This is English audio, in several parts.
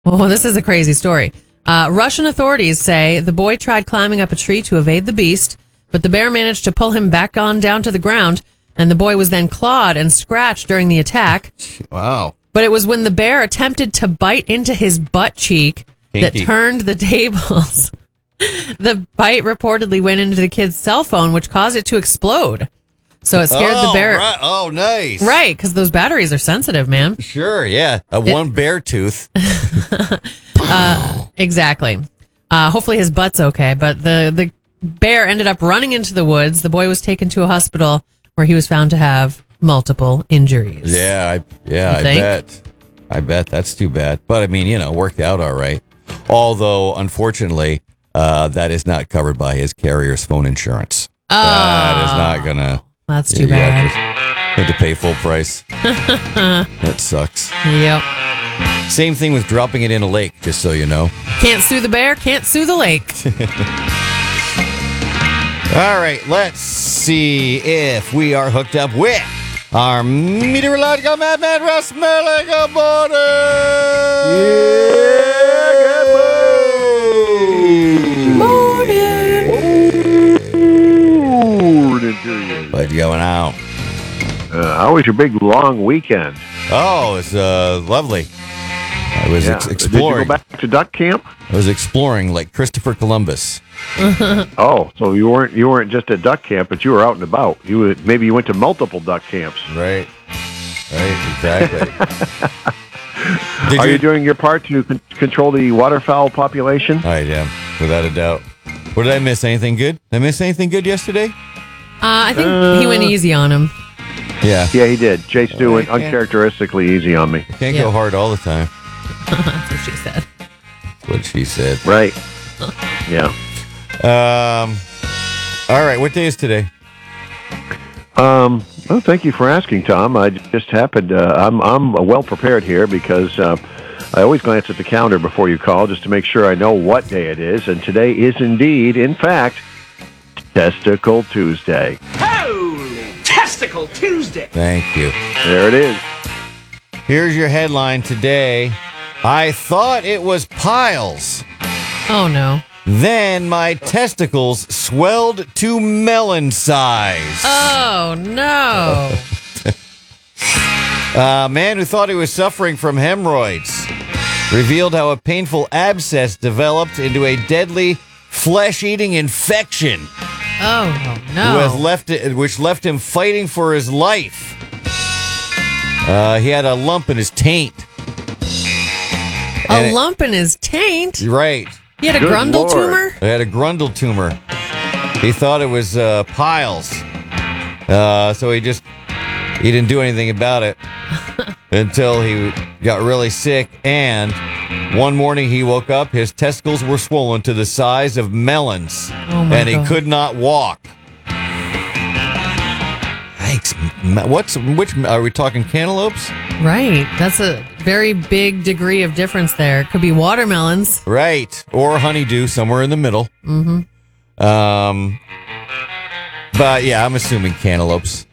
Well, this is a crazy story. Russian authorities say the boy tried climbing up a tree to evade the beast, but the bear managed to pull him back on down to the ground, and the boy was then clawed and scratched during the attack. Wow. But it was when the bear attempted to bite into his butt cheek that turned the tables. The bite reportedly went into the kid's cell phone, which caused it to explode. So it scared the bear. Right. Oh, nice. Right, because those batteries are sensitive, man. Sure, yeah. One bear tooth. Exactly. Hopefully his butt's okay. But the bear ended up running into the woods. The boy was taken to a hospital where he was found to have multiple injuries. I bet that's too bad. But I mean, worked out all right. Although, unfortunately, that is not covered by his carrier's phone insurance. That is not gonna. That's too bad. Had to pay full price. That sucks. Yep. Same thing with dropping it in a lake, just so you know. Can't sue the bear, can't sue the lake. All right, let's see if we are hooked up with our meteorological madman, Russ Merlick-Border. What's going on? How was your big long weekend? Oh, it's lovely. I was exploring. Did you go back to duck camp? I was exploring like Christopher Columbus. Oh, so you weren't just at duck camp, but you were out and about. Maybe you went to multiple duck camps. Right, exactly. Are you doing your part to control the waterfowl population? I am, without a doubt. What did I miss? Anything good? Did I miss anything good yesterday? I think he went easy on him. Yeah, he did. Jay Stu went uncharacteristically easy on me. Can't go hard all the time. That's what she said. That's what she said. Right. Yeah. All right. What day is today? Well, thank you for asking, Tom. I just happened. I'm well prepared here because I always glance at the calendar before you call just to make sure I know what day it is. And today is indeed, in fact, Testicle Tuesday. Holy Testicle Tuesday! Thank you. There it is. Here's your headline today. I thought it was piles. Oh, no. Then my testicles swelled to melon size. Oh, no. A man who thought he was suffering from hemorrhoids revealed how a painful abscess developed into a deadly flesh-eating infection. Oh, no. Which left him fighting for his life. He had a lump in his taint. A lump in his taint? Right. He had a Grundle tumor? He had a Grundle tumor. He thought it was piles. So he didn't do anything about it until he got really sick. And one morning he woke up, his testicles were swollen to the size of melons. Oh my and he God. could not walk. Yikes. Which are we talking, cantaloupes? Right. That's a very big degree of difference there. It could be watermelons. Right. Or honeydew, somewhere in the middle. Mm-hmm. But yeah, I'm assuming cantaloupes.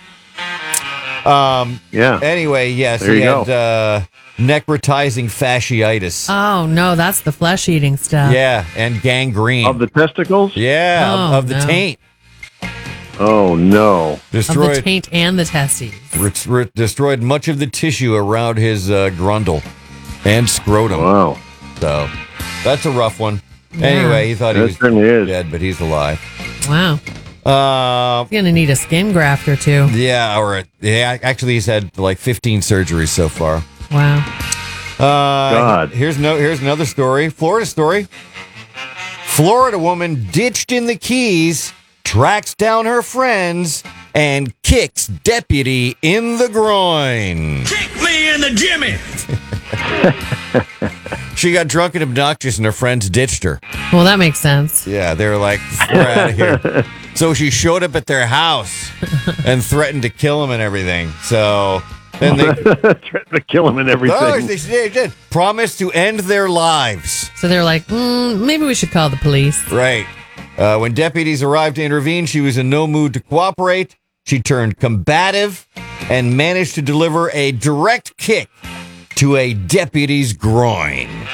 Yeah. Anyway, yes, There he you had necrotizing fasciitis. Oh, no, that's the flesh-eating stuff. Yeah, and gangrene. Of the testicles? Yeah, Oh, of the no. taint. Oh, no. Of the Destroyed taint and the testes. destroyed much of the tissue around his grundle and scrotum. Wow. So that's a rough one. Yeah. Anyway, he thought he That was certainly is. dead, but he's alive. Wow. He's going to need a skin graft or two. Yeah, actually, he's had like 15 surgeries so far. Wow. God. Here's another story. Florida story. Florida woman ditched in the Keys, tracks down her friends, and kicks deputy in the groin. Kick me in the Jimmy! She got drunk and obnoxious, and her friends ditched her. Well, that makes sense. Yeah, they were like, we're out of here. So she showed up at their house and threatened to kill him and everything. So then they Threatened to kill him and everything. Oh, they did. Promised to end their lives. So they're like, maybe we should call the police. Right. When deputies arrived to intervene, she was in no mood to cooperate. She turned combative and managed to deliver a direct kick to a deputy's groin.